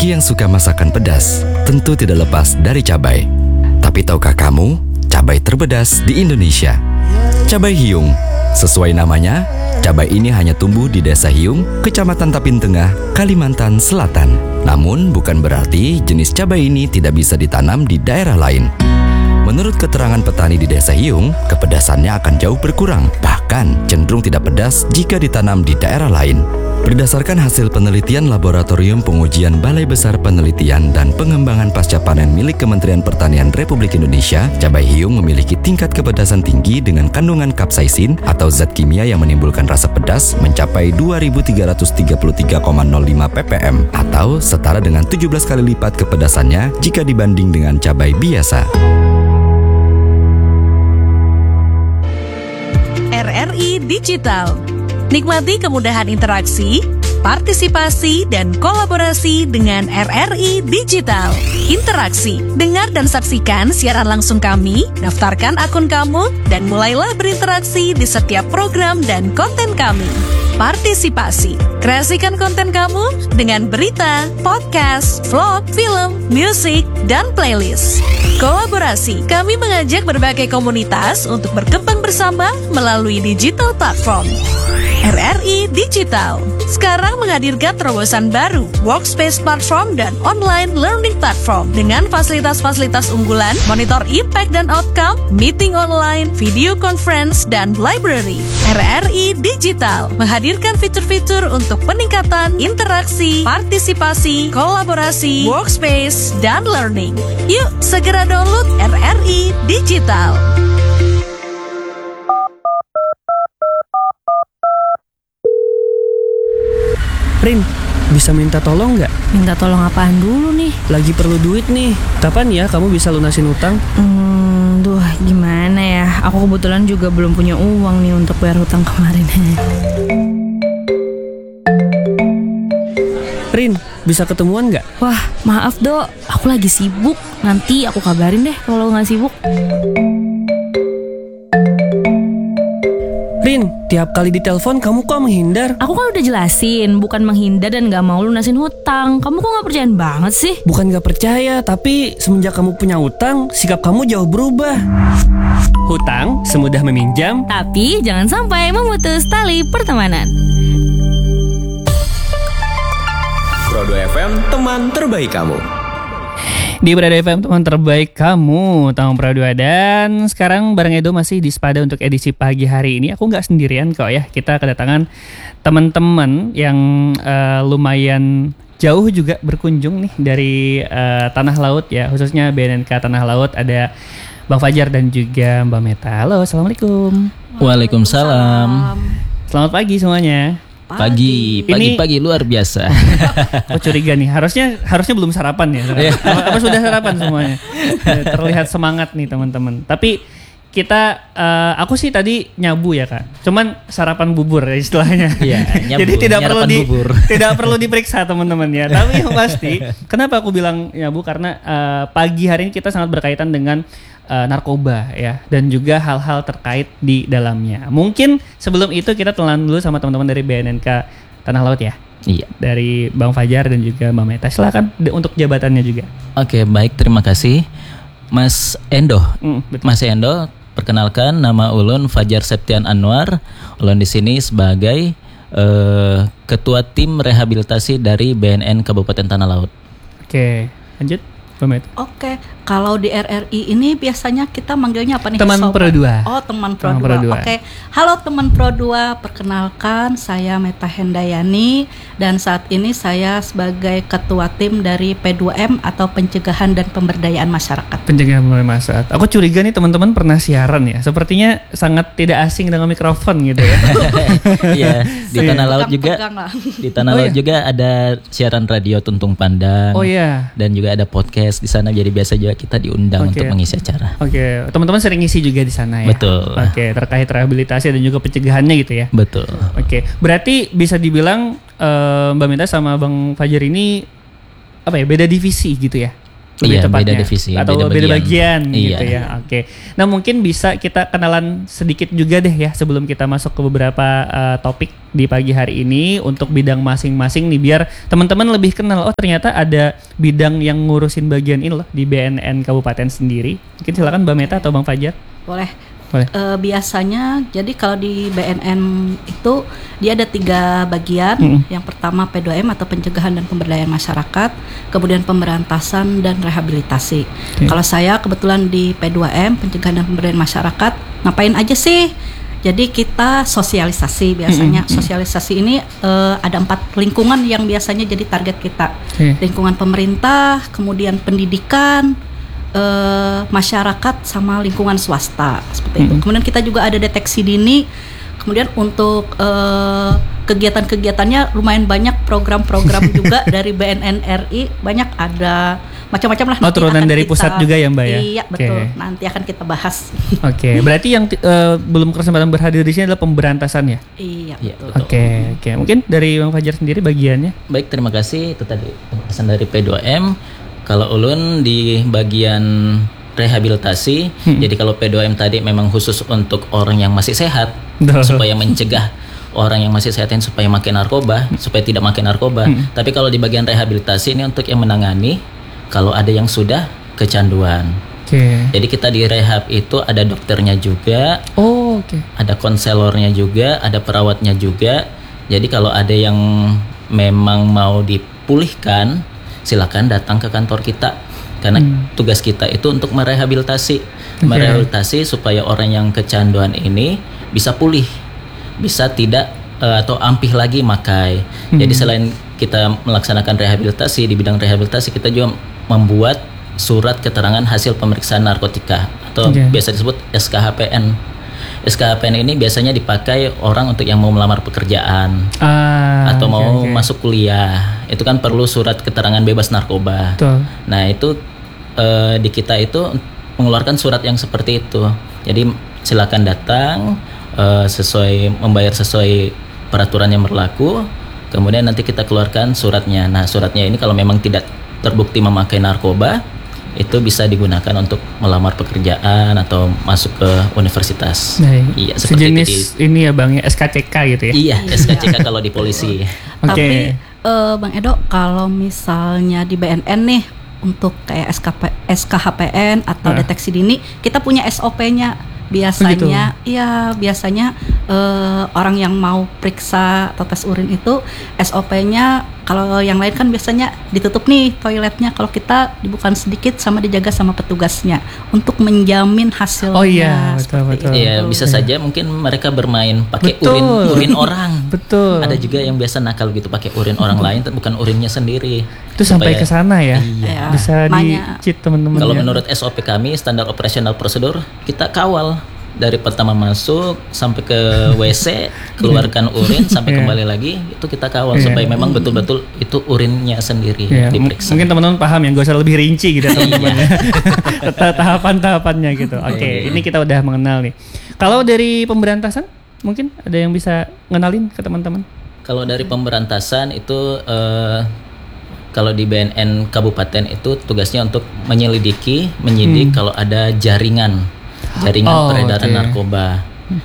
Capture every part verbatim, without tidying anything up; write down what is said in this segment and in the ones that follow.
Bagi yang suka masakan pedas, tentu tidak lepas dari cabai. Tapi tahukah kamu, cabai terpedas di Indonesia? Cabai hiung. Sesuai namanya, cabai ini hanya tumbuh di Desa Hiung, Kecamatan Tapin Tengah, Kalimantan Selatan. Namun bukan berarti jenis cabai ini tidak bisa ditanam di daerah lain. Menurut keterangan petani di Desa Hiung, kepedasannya akan jauh berkurang, bahkan cenderung tidak pedas jika ditanam di daerah lain. Berdasarkan hasil penelitian Laboratorium Pengujian Balai Besar Penelitian dan Pengembangan Pasca Panen milik Kementerian Pertanian Republik Indonesia, cabai hiung memiliki tingkat kepedasan tinggi dengan kandungan kapsaisin atau zat kimia yang menimbulkan rasa pedas mencapai dua ribu tiga ratus tiga puluh tiga koma nol lima ppm atau setara dengan tujuh belas kali lipat kepedasannya jika dibanding dengan cabai biasa. R R I Digital. Nikmati kemudahan interaksi, partisipasi, dan kolaborasi dengan R R I Digital. Interaksi, dengar dan saksikan siaran langsung kami, daftarkan akun kamu, dan mulailah berinteraksi di setiap program dan konten kami. Partisipasi, kreasikan konten kamu dengan berita, podcast, vlog, film, musik, dan playlist. Kolaborasi, kami mengajak berbagai komunitas untuk berkembang bersama melalui digital platform. R R I Digital sekarang menghadirkan terobosan baru, workspace platform dan online learning platform dengan fasilitas-fasilitas unggulan, monitor impact dan outcome, meeting online, video conference, dan library. R R I Digital menghadirkan fitur-fitur untuk peningkatan interaksi, partisipasi, kolaborasi, workspace, dan learning. Yuk, segera download R R I Digital. Rin, bisa minta tolong nggak? Minta tolong apaan dulu nih? Lagi perlu duit nih. Kapan ya kamu bisa lunasin utang? Hmm, duh gimana ya? Aku kebetulan juga belum punya uang nih untuk bayar hutang kemarin. Rin, bisa ketemuan nggak? Wah, maaf Dok, aku lagi sibuk. Nanti aku kabarin deh kalau nggak sibuk. Rin, tiap kali ditelepon kamu kok menghindar? Aku kan udah jelasin, bukan menghindar dan gak mau lunasin hutang. Kamu kok gak percayaan banget sih? Bukan gak percaya, tapi semenjak kamu punya hutang, sikap kamu jauh berubah. Hutang semudah meminjam, tapi jangan sampai memutus tali pertemanan. Prodo F M, teman terbaik kamu. Di Prodo F M, teman terbaik kamu, Tang Pradua. Dan sekarang bareng Edo masih di Spada untuk edisi pagi hari ini. Aku gak sendirian kok ya, kita kedatangan teman-teman yang uh, lumayan jauh juga berkunjung nih dari uh, Tanah Laut ya, khususnya B N N K Tanah Laut. Ada Bang Fajar dan juga Mbak Meta. Halo, Assalamualaikum. Waalaikumsalam. Selamat pagi semuanya. Pagi, pagi-pagi luar biasa. Aku curiga nih, harusnya harusnya belum sarapan ya. Apa, apa sudah sarapan semuanya? Terlihat semangat nih teman-teman. Tapi kita, uh, aku sih tadi nyabu ya Kak. Cuman sarapan bubur ya istilahnya. Iya, nyabu, jadi tidak perlu di, bubur. tidak perlu diperiksa teman-teman ya. Tapi yang pasti, kenapa aku bilang nyabu? Karena uh, pagi hari ini kita sangat berkaitan dengan Uh, narkoba ya, dan juga hal-hal terkait di dalamnya. Mungkin sebelum itu kita telan dulu sama teman-teman dari B N N K Tanah Laut ya. Iya. Dari Bang Fajar dan juga Mbak Meta. Silakan de- untuk jabatannya juga. Oke, baik, terima kasih Mas Endo. Mm, betul. Mas Endo, perkenalkan nama ulun Fajar Septian Anwar. Ulun di sini sebagai uh, ketua tim rehabilitasi dari B N N Kabupaten Tanah Laut. Oke, lanjut. Oke, kalau di R R I ini biasanya kita manggilnya apa nih? Teman Pro dua. Oh, teman Pro dua. Oke. Halo teman Pro dua, perkenalkan saya Meta Hendayani dan saat ini saya sebagai ketua tim dari P dua M atau Pencegahan dan Pemberdayaan Masyarakat. Pencegahan dan Masyarakat. Aku curiga nih teman-teman pernah siaran ya. Sepertinya sangat tidak asing dengan mikrofon gitu ya. Iya, di Tanah Laut juga. Di Tanah oh, Laut iya. juga ada siaran radio Tuntung Pandang. Oh iya. Dan juga ada podcast di sana, jadi biasa juga kita diundang okay. untuk mengisi acara. Oke, okay. Teman-teman sering ngisi juga di sana ya. Betul. Oke, okay. Terkait rehabilitasi dan juga pencegahannya gitu ya. Betul. Oke, okay. Berarti bisa dibilang uh, Mbak Meta sama Bang Fajar ini apa ya, beda divisi gitu ya? lebih iya, tepatnya beda divisi, atau beda beda bagian. bagian, Iya. gitu ya. Oke. Nah, mungkin bisa kita kenalan sedikit juga deh ya sebelum kita masuk ke beberapa uh, topik di pagi hari ini untuk bidang masing-masing nih, biar teman-teman lebih kenal. Oh, ternyata ada bidang yang ngurusin bagian ini loh di B N N Kabupaten sendiri. Mungkin silakan Mbak Meta atau Bang Fajar. Boleh. Boleh. E, biasanya jadi kalau di B N N itu dia ada tiga bagian. Mm-mm. Yang pertama P dua M atau pencegahan dan pemberdayaan masyarakat, kemudian pemberantasan dan rehabilitasi. Okay. Kalau saya kebetulan di P dua M pencegahan dan pemberdayaan masyarakat, ngapain aja sih? Jadi kita sosialisasi biasanya. Mm-mm. Sosialisasi ini e, ada empat lingkungan yang biasanya jadi target kita. Okay. Lingkungan pemerintah, kemudian pendidikan, Uh, masyarakat sama lingkungan swasta seperti itu. Mm-hmm. Kemudian kita juga ada deteksi dini. Kemudian untuk uh, kegiatan-kegiatannya lumayan banyak, program-program juga dari B N N R I banyak, ada macam-macam lah. Oh, Nanti turunan akan dari kita- pusat juga ya, Mbak ya? Iya, betul. Oke. Nanti akan kita bahas. Oke, berarti yang uh, belum kesempatan berhadir di sini adalah pemberantasan ya. Iya, Iya, betul. betul. Oke, oke. Mungkin dari Bang Fajar sendiri bagiannya. Baik, terima kasih. Itu tadi pesan dari P dua M. Kalau ulun di bagian rehabilitasi, Hmm. jadi kalau P dua M tadi memang khusus untuk orang yang masih sehat, Duh. supaya mencegah orang yang masih sehat ini supaya makin narkoba, supaya tidak makin narkoba. Hmm. Tapi kalau di bagian rehabilitasi ini untuk yang menangani kalau ada yang sudah kecanduan. Oke. Jadi kita di rehab itu ada dokternya juga, Oh, oke. ada konselornya juga, ada perawatnya juga. Jadi kalau ada yang memang mau dipulihkan, silakan datang ke kantor kita. Karena Hmm. tugas kita itu untuk merehabilitasi, merehabilitasi supaya orang yang kecanduan ini bisa pulih, bisa tidak eh, atau ampih lagi makai. Hmm. Jadi selain kita melaksanakan rehabilitasi, di bidang rehabilitasi kita juga membuat surat keterangan hasil pemeriksaan narkotika atau Oke. biasa disebut S K H P N. S K H P N ini biasanya dipakai orang untuk yang mau melamar pekerjaan Ah, atau oke, mau oke. masuk kuliah. Itu kan perlu surat keterangan bebas narkoba. Betul. Nah, itu eh, di kita itu mengeluarkan surat yang seperti itu. Jadi silakan datang eh, sesuai membayar sesuai peraturan yang berlaku. Kemudian nanti kita keluarkan suratnya. Nah, suratnya ini kalau memang tidak terbukti memakai narkoba, itu bisa digunakan untuk melamar pekerjaan atau masuk ke universitas. Baik. Iya, seperti Sejenis itu. ini ya Bang ya, S K C K gitu ya. Iya, S K C K kalau di polisi. Oke. Tapi eh, Bang Edo, kalau misalnya di B N N nih untuk kayak S K P, S K H P N atau Ah. deteksi dini, kita punya S O P-nya. Biasanya, iya biasanya eh, orang yang mau periksa atau tes urin itu S O P-nya, kalau yang lain kan biasanya ditutup nih toiletnya, kalau kita dibuka sedikit sama dijaga sama petugasnya untuk menjamin hasilnya. Oh iya, betul, seperti betul. itu. Iya, bisa saja mungkin mereka bermain pakai Betul. urin urin orang. Betul. Ada juga yang biasa nakal gitu pakai urin orang lain, tapi bukan urinnya sendiri. Itu sampai Supaya- ke sana ya. Iya. Bisa Makanya- di-cheat teman-teman. Kalau ya. menurut S O P kami, standar operasional prosedur, kita kawal dari pertama masuk sampai ke W C, keluarkan urin sampai Iya. kembali lagi, itu kita kawal Iya. supaya memang betul-betul itu urinnya sendiri Ya, m- diperiksa. mungkin teman-teman paham ya, gak usah lebih rinci gitu ya, teman-teman ya. Ta- Tahapan-tahapannya gitu. Oke, Iya. ini kita udah mengenal nih. Kalau dari pemberantasan, mungkin ada yang bisa ngenalin ke teman-teman? Kalau dari pemberantasan itu eh, kalau di B N N Kabupaten itu tugasnya untuk menyelidiki, menyidik Hmm. kalau ada jaringan jaringan Oh, peredaran oke. narkoba.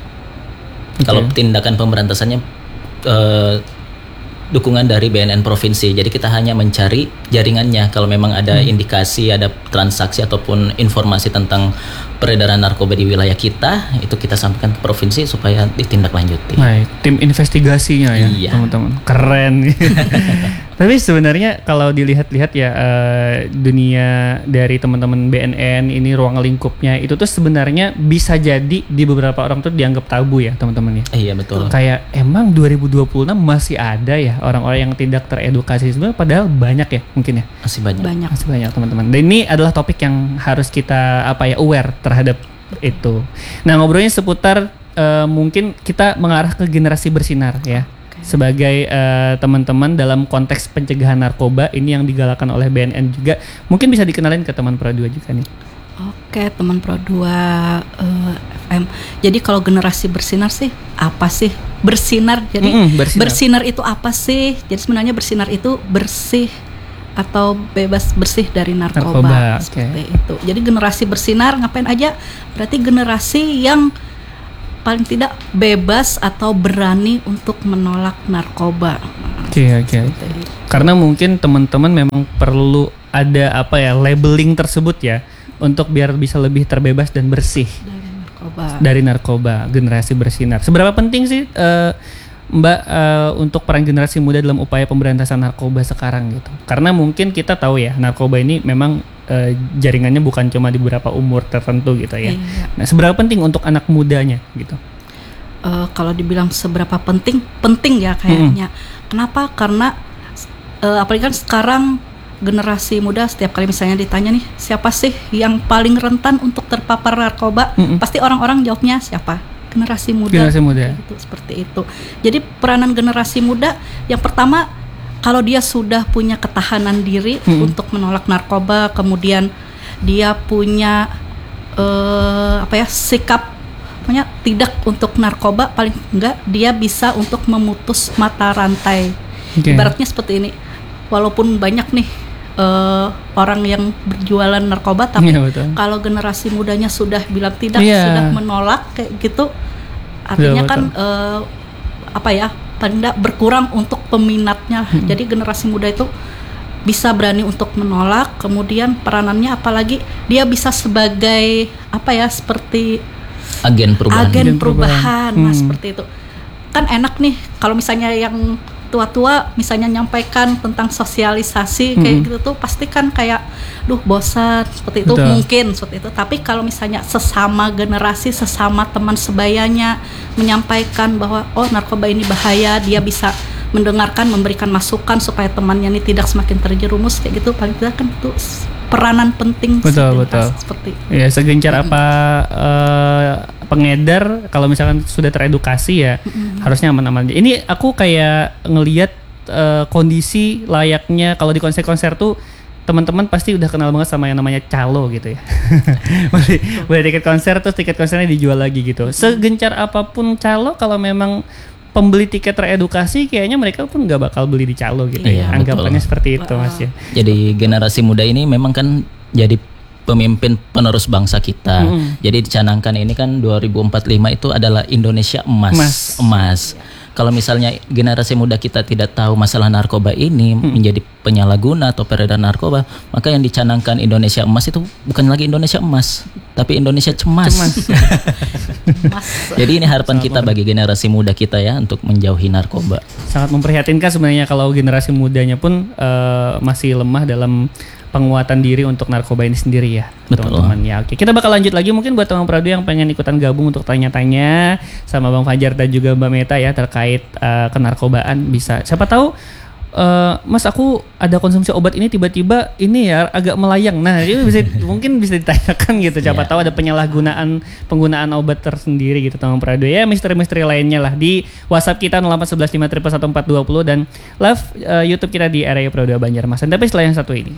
Oke. Kalau tindakan pemberantasannya eh, dukungan dari B N N provinsi. Jadi kita hanya mencari jaringannya. Kalau memang ada Hmm. indikasi, ada transaksi ataupun informasi tentang peredaran narkoba di wilayah kita, itu kita sampaikan ke provinsi supaya ditindaklanjuti. Baik, tim investigasinya ya, Iya. teman-teman. Keren. Tapi sebenarnya kalau dilihat-lihat ya eh, dunia dari teman-teman B N N ini, ruang lingkupnya itu tuh sebenarnya bisa jadi di beberapa orang tuh dianggap tabu ya, teman-teman ya. Iya, betul. Kayak emang dua ribu dua puluh enam masih ada ya orang-orang yang tidak teredukasi, sebenarnya padahal banyak ya mungkin ya. Masih banyak. Banyak. Masih banyak teman-teman. Dan ini adalah topik yang harus kita apa ya aware terhadap itu. Nah, ngobrolnya seputar eh, mungkin kita mengarah ke generasi bersinar ya. Sebagai eh, teman-teman dalam konteks pencegahan narkoba ini yang digalakan oleh B N N juga, mungkin bisa dikenalin ke teman Pro dua juga nih. Oke, teman Pro dua eh, F M. Jadi kalau generasi bersinar sih apa sih? Bersinar. Jadi Mm-mm, bersinar. bersinar itu apa sih? Jadi sebenarnya bersinar itu bersih atau bebas bersih dari narkoba, Narkoba, seperti itu. Jadi generasi bersinar ngapain aja? Berarti generasi yang paling tidak bebas atau berani untuk menolak narkoba. Oke oke. Seperti itu. Karena mungkin teman-teman memang perlu ada apa ya labeling tersebut ya untuk biar bisa lebih terbebas dan bersih Dari narkoba. dari narkoba, generasi bersinar. Seberapa penting sih eh, Mbak eh, untuk peran generasi muda dalam upaya pemberantasan narkoba sekarang gitu? Karena mungkin kita tahu ya narkoba ini memang eh, jaringannya bukan cuma di beberapa umur tertentu gitu ya. Iya. Nah, seberapa penting untuk anak mudanya gitu? Uh, kalau dibilang seberapa penting, penting ya kayaknya. Kenapa? Karena uh, apalagi kan sekarang generasi muda setiap kali misalnya ditanya nih siapa sih yang paling rentan untuk terpapar narkoba, Mm-mm. pasti orang-orang jawabnya siapa? Generasi muda. Generasi muda. Gitu, seperti itu. Jadi peranan generasi muda yang pertama kalau dia sudah punya ketahanan diri Mm-mm. untuk menolak narkoba, kemudian dia punya uh, apa ya sikap punya tidak untuk narkoba, paling enggak dia bisa untuk memutus mata rantai. Oke. Ibaratnya seperti ini, walaupun banyak nih uh, orang yang berjualan narkoba, tapi Iya, betul. kalau generasi mudanya sudah bilang tidak, Iya. sudah menolak kayak gitu, artinya Betul, kan betul. uh, apa ya, paling enggak berkurang untuk peminatnya. Hmm. Jadi generasi muda itu bisa berani untuk menolak, kemudian peranannya apalagi dia bisa sebagai apa ya, seperti Agen perubahan. agen Agen perubahan, perubahan. nah Hmm. seperti itu. Kan enak nih kalau misalnya yang tua-tua misalnya nyampaikan tentang sosialisasi kayak Hmm. gitu tuh pasti kan kayak duh bosan seperti itu. Betul. Mungkin seperti itu. Tapi kalau misalnya sesama generasi, sesama teman sebayanya menyampaikan bahwa oh narkoba ini bahaya, dia bisa mendengarkan, memberikan masukan supaya temannya ini tidak semakin terjerumus kayak gitu, paling tidak kan itu peranan penting. Betul, seperti- betul. seperti Ya segencar apa eh, pengedar kalau misalkan sudah teredukasi ya harusnya aman-aman aja. Ini aku kayak ngelihat eh, kondisi layaknya kalau di konser-konser tuh teman-teman pasti udah kenal banget sama yang namanya calo gitu ya. beli, beli tiket konser terus tiket konsernya dijual lagi gitu. Segencar apapun calo kalau memang pembeli tiket teredukasi kayaknya mereka pun nggak bakal beli di calo gitu ya. Iya, Anggapannya betul. seperti itu Mas ya. Jadi generasi muda ini memang kan jadi pemimpin penerus bangsa kita. Mm. Jadi dicanangkan ini kan dua ribu empat puluh lima itu adalah Indonesia emas. Emas. Emas. Kalau misalnya generasi muda kita tidak tahu masalah narkoba ini menjadi penyalahguna atau peredaran narkoba, maka yang dicanangkan Indonesia emas itu bukan lagi Indonesia emas, tapi Indonesia cemas. Cemas. Mas, Jadi ini harapan kita bagi generasi muda kita ya untuk menjauhi narkoba. Sangat memprihatinkan sebenarnya kalau generasi mudanya pun eh, masih lemah dalam penguatan diri untuk narkoba ini sendiri ya, Betul. teman-teman ya. Oke, kita bakal lanjut lagi mungkin buat teman Pradu yang pengen ikutan gabung untuk tanya-tanya sama Bang Fajar dan juga Mbak Meta ya terkait eh, kenarkobaan bisa. Siapa tahu eh, Mas aku ada konsumsi obat ini tiba-tiba ini ya agak melayang. Nah, itu bisa mungkin bisa ditanyakan gitu. Siapa Iya. tahu ada penyalahgunaan penggunaan obat tersendiri gitu teman Pradu ya. Misteri-misteri lainnya lah di WhatsApp kita nol delapan satu satu lima satu satu empat dua nol dan live eh, YouTube kita di area Pradu Banjarmasin. Tapi setelah yang satu ini.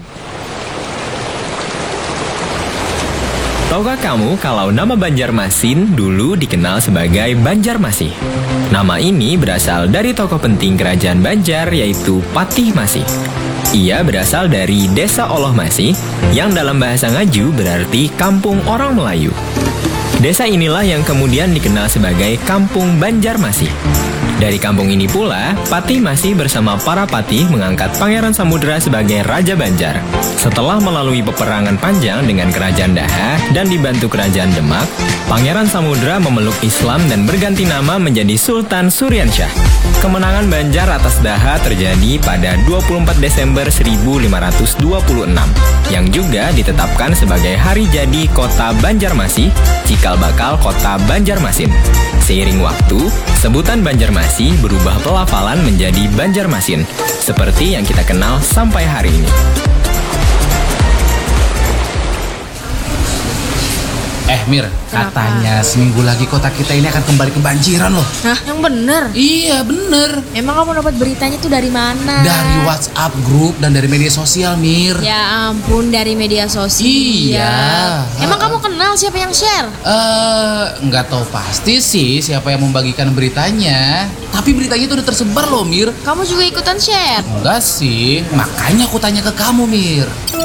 Tahukah kamu kalau nama Banjarmasin dulu dikenal sebagai Banjarmasih? Nama ini berasal dari tokoh penting kerajaan Banjar yaitu Patih Masih. Ia berasal dari desa Oloh Masih yang dalam bahasa Ngaju berarti kampung orang Melayu. Desa inilah yang kemudian dikenal sebagai Kampung Banjarmasih. Dari kampung ini pula, Patih Masih bersama para patih mengangkat Pangeran Samudra sebagai Raja Banjar. Setelah melalui peperangan panjang dengan Kerajaan Daha dan dibantu Kerajaan Demak, Pangeran Samudra memeluk Islam dan berganti nama menjadi Sultan Suryansyah. Kemenangan Banjar atas Daha terjadi pada dua puluh empat Desember seribu lima ratus dua puluh enam, yang juga ditetapkan sebagai hari jadi kota Banjarmasih, cikal bakal kota Banjarmasin. Seiring waktu, sebutan Banjarmasih berubah pelafalan menjadi Banjarmasin, seperti yang kita kenal sampai hari ini. Eh Mir, Katanya seminggu lagi kota kita ini akan kembali kebanjiran loh. Hah, yang bener? Iya bener. Emang kamu dapat beritanya tuh dari mana? Dari WhatsApp grup dan dari media sosial, Mir. Ya ampun, dari media sosial. Iya. Emang kamu kenal siapa yang share? Eh, uh, nggak tahu pasti sih siapa yang membagikan beritanya. Tapi beritanya itu udah tersebar loh, Mir. Kamu juga ikutan share? Enggak sih, makanya aku tanya ke kamu, Mir.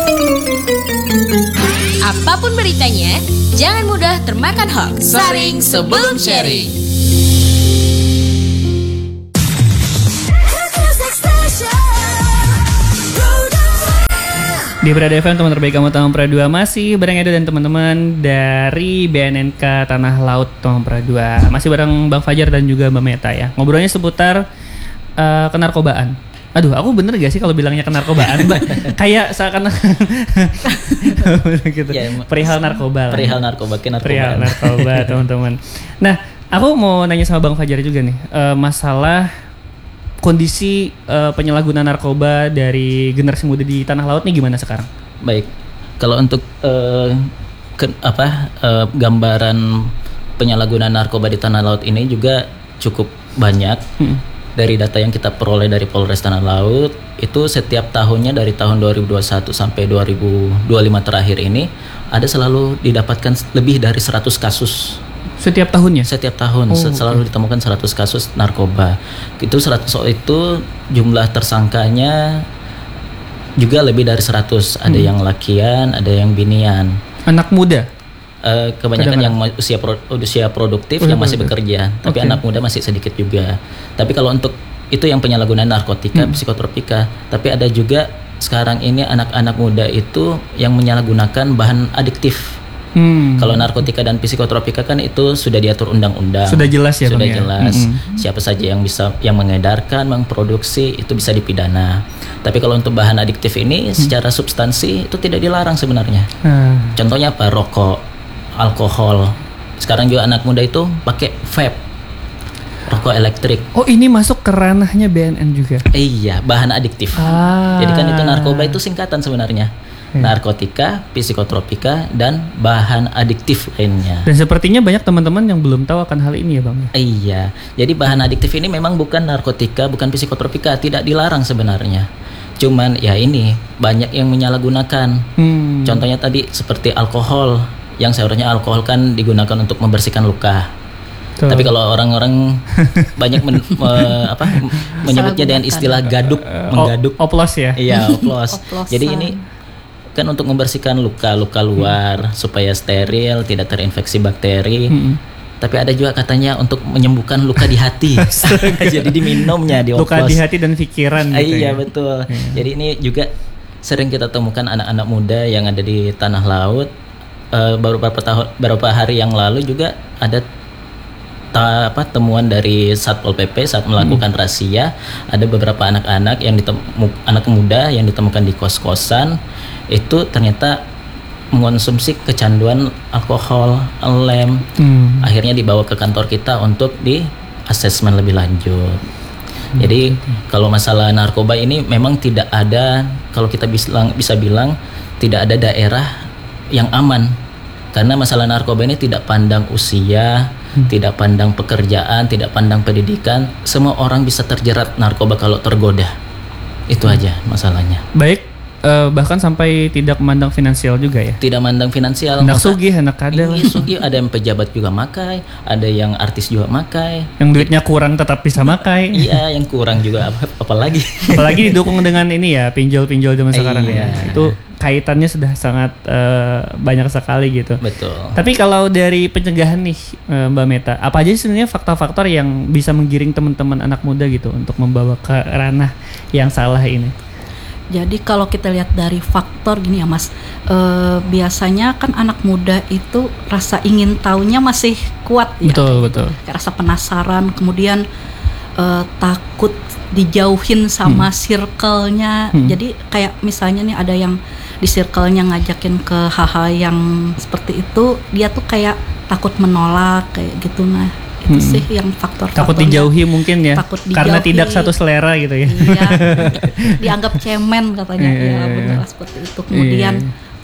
Apapun beritanya, jangan mudah termakan hoax. Saring sebelum sharing. Di Berada F M, teman terbaik kamu Taman Pra dua masih bareng Edo dan teman-teman dari B N N K Tanah Laut Taman Pra dua. Masih bareng Bang Fajar dan juga Mbak Meta ya. Ngobrolnya seputar uh, kenarkobaan. Aduh, aku bener gak sih kalau bilangnya kenarkobaan, Mbak? Kayak seakan gitu. Ya, perihal narkoba lah. Perihal narkoba, kenarkobaan. Perihal narkoba, teman-teman. Nah, aku mau nanya sama Bang Fajar juga nih, uh, masalah kondisi uh, penyalahgunaan narkoba dari generasi muda di Tanah Laut nih gimana sekarang? Baik, kalau untuk uh, ke, apa uh, gambaran penyalahgunaan narkoba di Tanah Laut ini juga cukup banyak. Hmm. Dari data yang kita peroleh dari Polres Tanah Laut, itu setiap tahunnya dari tahun dua ribu dua puluh satu sampai dua ribu dua puluh lima terakhir ini ada selalu didapatkan lebih dari seratus kasus. Setiap tahunnya? Setiap tahun oh, selalu okay. ditemukan seratus kasus narkoba. Itu seratus itu jumlah tersangkanya juga lebih dari seratus. Ada hmm. yang lakian, ada yang binian. Anak muda? Uh, kebanyakan yang usia pro, usia produktif oh, yang masih bekerja, tapi okay. anak muda masih sedikit juga. Tapi kalau untuk itu yang penyalahgunaan narkotika, hmm. psikotropika, tapi ada juga sekarang ini anak-anak muda itu yang menyalahgunakan bahan adiktif. Hmm. Kalau narkotika dan psikotropika kan itu sudah diatur undang-undang. Sudah jelas ya, Sudah Bang, jelas. Ya? Hmm. Siapa saja yang bisa yang mengedarkan, memproduksi itu bisa dipidana. Tapi kalau untuk bahan adiktif ini hmm. secara substansi itu tidak dilarang sebenarnya. Hmm. Contohnya apa? Rokok, alkohol. Sekarang juga anak muda itu pakai vape, rokok elektrik. Oh, ini masuk ke ranahnya B N N juga? Iya, bahan adiktif. Ah. Jadi kan itu narkoba itu singkatan sebenarnya. Hmm. Narkotika, psikotropika, dan bahan adiktif lainnya. Dan sepertinya banyak teman-teman yang belum tahu akan hal ini ya, Bang? Iya, jadi bahan adiktif ini memang bukan narkotika, bukan psikotropika, tidak dilarang sebenarnya. Cuman ya ini banyak yang menyalahgunakan. Hmm. Contohnya tadi seperti alkohol. Yang seharusnya alkohol kan digunakan untuk membersihkan luka. Tuh. Tapi kalau orang-orang banyak men, me, apa, menyebutnya dengan istilah gaduk, uh, menggaduk. Oplos ya? Iya, oplos. Jadi ini kan untuk membersihkan luka-luka luar hmm. supaya steril, tidak terinfeksi bakteri. Hmm. Tapi ada juga katanya untuk menyembuhkan luka di hati. Jadi diminumnya di oplos. Luka di hati dan pikiran gitu. Iya, ya? betul. Hmm. Jadi ini juga sering kita temukan anak-anak muda yang ada di Tanah Laut. Uh, baru beberapa tahun, beberapa hari yang lalu juga ada ta, apa, temuan dari Satpol P P saat melakukan hmm. razia. Ada beberapa anak-anak yang ditemu, anak muda yang ditemukan di kos-kosan itu ternyata mengonsumsi kecanduan alkohol, lem. Hmm. Akhirnya dibawa ke kantor kita untuk di asesmen lebih lanjut. Hmm. Jadi kalau masalah narkoba ini memang tidak ada, kalau kita bisa, bisa bilang tidak ada daerah yang aman, karena masalah narkoba ini tidak pandang usia, hmm. tidak pandang pekerjaan, tidak pandang pendidikan, semua orang bisa terjerat narkoba kalau tergoda. Itu hmm. aja masalahnya. Baik, uh, bahkan sampai tidak memandang finansial juga ya? Tidak memandang finansial. Anak sugih, anak kadal. Iya, sugih, ada yang pejabat juga makai, ada yang artis juga makai. Yang duitnya kurang tetap bisa makai. Iya, yang kurang juga apa, apalagi. Apalagi didukung dengan ini ya, pinjol-pinjol zaman sekarang iya. ya. Itu kaitannya sudah sangat uh, banyak sekali gitu. Betul. Tapi kalau dari pencegahan nih uh, Mbak Meta, apa aja sebenarnya faktor-faktor yang bisa menggiring teman-teman anak muda gitu untuk membawa ke ranah yang salah ini? Jadi kalau kita lihat dari faktor gini ya Mas, uh, biasanya kan anak muda itu rasa ingin tahunya masih kuat ya. Betul, betul. Kayak rasa penasaran, kemudian uh, takut dijauhin sama hmm. circle-nya. Hmm. Jadi kayak misalnya nih ada yang di circle-nya ngajakin ke hal-hal yang seperti itu, dia tuh kayak takut menolak kayak gitu. Nah itu hmm. sih yang faktor-faktornya. Takut dijauhi mungkin ya, takut dijauhi, karena tidak satu selera gitu ya. Iya, dianggap cemen katanya. Ya benar seperti itu. Kemudian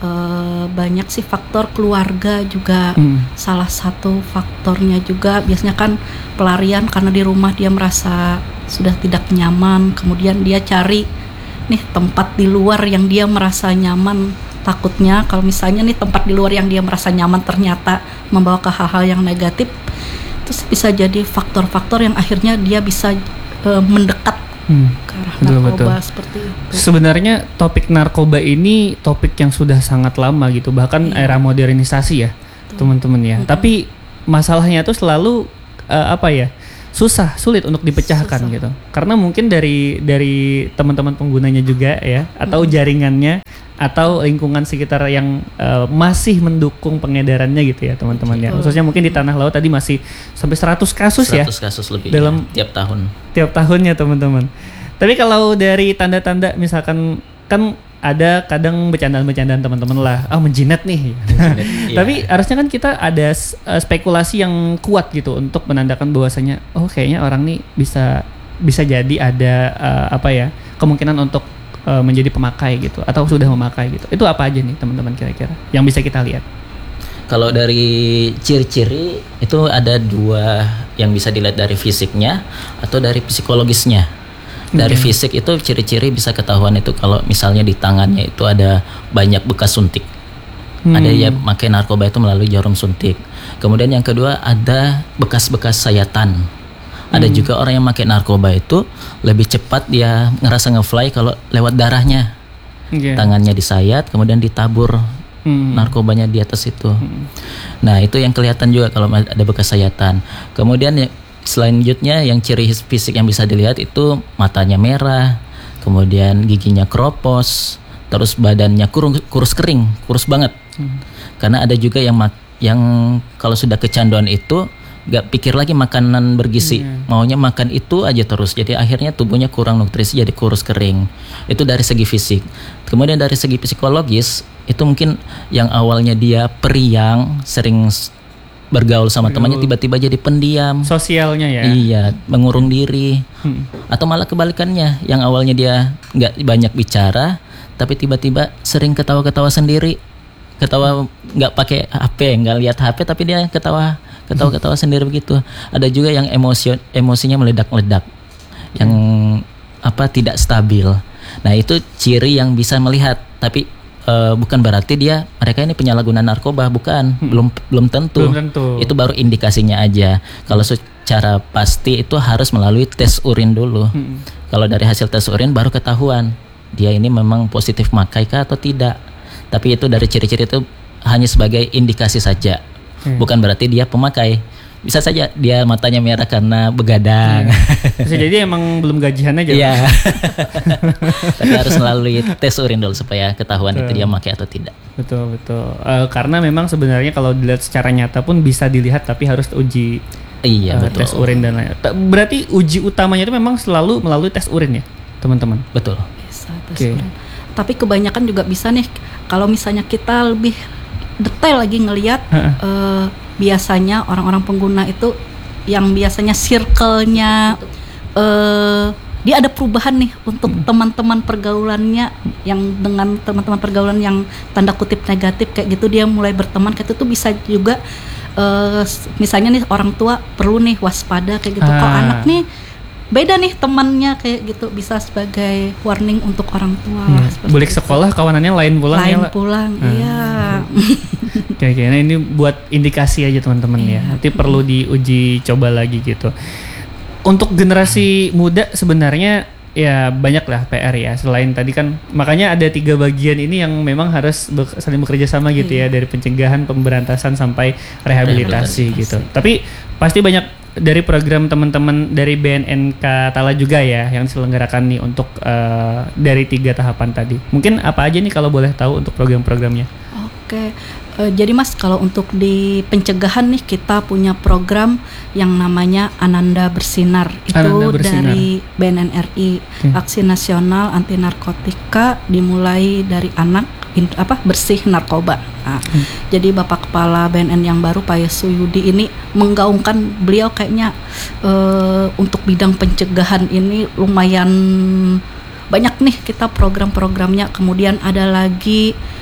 uh, banyak sih faktor keluarga juga Hmm. salah satu faktornya juga. Biasanya kan pelarian karena di rumah dia merasa sudah tidak nyaman, kemudian dia cari nih tempat di luar yang dia merasa nyaman. Takutnya kalau misalnya nih tempat di luar yang dia merasa nyaman ternyata membawa ke hal-hal yang negatif, terus bisa jadi faktor-faktor yang akhirnya dia bisa uh, mendekat Hmm. ke arah Betul, narkoba betul. seperti itu. Sebenarnya topik narkoba ini topik yang sudah sangat lama gitu, bahkan Iya. era modernisasi ya, teman-teman ya. Mm-mm. Tapi masalahnya tuh selalu eh, apa ya? Susah, sulit untuk dipecahkan Susah. gitu. Karena mungkin dari dari teman-teman penggunanya juga ya, atau Mm-mm. jaringannya, atau lingkungan sekitar yang eh, masih mendukung pengedarannya gitu ya, teman-teman ya. Betul. Khususnya mungkin di Tanah Laut tadi masih sampai seratus kasus ya seratus kasus lebih dalam- ya, tiap tahun. tiap tahunnya, teman-teman. Tapi kalau dari tanda-tanda misalkan kan ada kadang bercandaan-bercandaan teman-teman lah, ah menjinet nih. Iya. Tapi harusnya kan kita ada s- eh, spekulasi yang kuat gitu untuk menandakan bahwasanya oh kayaknya orang nih bisa bisa jadi ada eh, apa ya kemungkinan untuk eh, menjadi pemakai gitu atau sudah memakai gitu. Itu apa aja nih teman-teman kira-kira yang bisa kita lihat? Kalau dari ciri-ciri itu ada dua yang bisa dilihat dari fisiknya atau dari psikologisnya. Dari Oke. fisik itu ciri-ciri bisa ketahuan itu kalau misalnya di tangannya itu ada banyak bekas suntik. Hmm. Ada yang pakai narkoba itu melalui jarum suntik. Kemudian yang kedua ada bekas-bekas sayatan. Ada Hmm. juga orang yang pakai narkoba itu lebih cepat dia ngerasa ngefly kalau lewat darahnya. Oke. Tangannya disayat kemudian ditabur Hmm. narkobanya di atas itu. Nah, itu yang kelihatan juga kalau ada bekas sayatan. Kemudian ya, selanjutnya yang ciri fisik yang bisa dilihat itu matanya merah, kemudian giginya keropos, terus badannya kurus, kurus kering, kurus banget. Karena ada juga yang mak- yang kalau sudah kecanduan itu nggak pikir lagi makanan bergizi, maunya makan itu aja terus. Jadi akhirnya tubuhnya kurang nutrisi, jadi kurus kering. Itu dari segi fisik. Kemudian dari segi psikologis itu mungkin yang awalnya dia periang, sering s- bergaul sama Bergaul. temannya, tiba-tiba jadi pendiam. Sosialnya ya. Iya, mengurung diri. Hmm. Atau malah kebalikannya, yang awalnya dia nggak banyak bicara, tapi tiba-tiba sering ketawa-ketawa sendiri, ketawa nggak pakai H P, nggak lihat H P, tapi dia ketawa, ketawa-ketawa sendiri begitu. Ada juga yang emosi, emosinya meledak-ledak, yang apa tidak stabil. Nah itu ciri yang bisa melihat, tapi eh, bukan berarti dia mereka ini penyalahguna narkoba, bukan, belum belum tentu. Belum tentu. Itu baru indikasinya aja. Kalau secara pasti itu harus melalui tes urin dulu. Hmm. Kalau dari hasil tes urin baru ketahuan dia ini memang positif makai kah atau tidak. Tapi itu dari ciri-ciri itu hanya sebagai indikasi saja. Hmm. Bukan berarti dia pemakai. Bisa saja dia matanya merah karena begadang. Bisa jadi emang belum gajian aja. Iya. Tapi harus melalui tes urin dulu supaya ketahuan itu dia makai atau tidak. Betul betul. Eh, karena memang sebenarnya kalau dilihat secara nyata pun bisa dilihat, tapi harus uji Iya, eh, betul. tes urin dan lain. Ta- Berarti uji utamanya itu memang selalu melalui tes urin ya, teman-teman. Betul. Bisa tes Oke. urin. Tapi kebanyakan juga bisa nih kalau misalnya kita lebih detail lagi ngelihat Heeh. eh, biasanya orang-orang pengguna itu yang biasanya circle-nya eh dia ada perubahan nih untuk teman-teman pergaulannya yang dengan teman-teman pergaulan yang tanda kutip negatif kayak gitu, dia mulai berteman kayak itu tuh bisa juga eh, misalnya nih orang tua perlu nih waspada kayak gitu. Kalau Ah. anak nih beda nih temannya kayak gitu, bisa sebagai warning untuk orang tua lah, seperti Boleh itu. sekolah kawanannya lain pulang lain ya, La? pulang Ah. iya. Oke, oke. Nah ini buat indikasi aja teman-teman ya. Iya. Nanti perlu diuji coba lagi gitu. Untuk generasi muda sebenarnya ya banyak lah P R ya. Selain tadi kan makanya ada tiga bagian ini yang memang harus be- saling bekerja sama gitu ya, dari pencegahan, pemberantasan sampai rehabilitasi, Rehabilitasi. gitu. Tapi pasti banyak dari program teman-teman dari B N N K Tala juga ya yang diselenggarakan nih untuk eh, dari tiga tahapan tadi. Mungkin apa aja nih kalau boleh tahu untuk program-programnya? Oke, eh, jadi Mas kalau untuk di pencegahan nih kita punya program yang namanya Ananda Bersinar. Itu Ananda Bersinar. dari B N N R I, Oke. Aksi Nasional Anti Narkotika, dimulai dari anak in- apa bersih narkoba. Nah, jadi Bapak Kepala B N N yang baru Pak Yesuyudi ini menggaungkan, beliau kayaknya eh, untuk bidang pencegahan ini lumayan banyak nih kita program-programnya. Kemudian ada lagi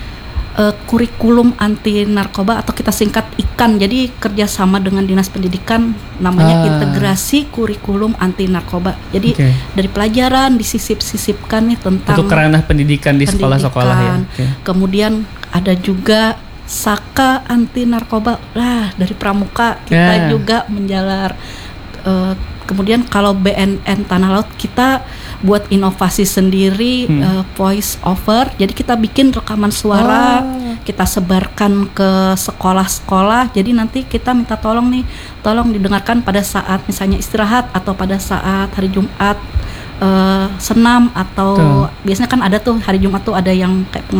uh, kurikulum anti narkoba atau kita singkat I K A N. Jadi kerjasama dengan Dinas Pendidikan namanya Ah. integrasi kurikulum anti narkoba. Jadi Oke. dari pelajaran disisip-sisipkan nih tentang Untuk ranah pendidikan di sekolah-sekolah ya. pendidikan. Oke. Kemudian ada juga Saka anti narkoba. Lah, dari pramuka kita Ya. juga menjalar. Eh, kemudian kalau B N N Tanah Laut kita buat inovasi sendiri, Hmm. eh, voice over. Jadi kita bikin rekaman suara, kita sebarkan ke sekolah-sekolah. Jadi nanti kita minta tolong nih, tolong didengarkan pada saat misalnya istirahat atau pada saat hari Jumat, eh, senam atau Tuh. biasanya kan ada tuh hari Jumat tuh ada yang kayak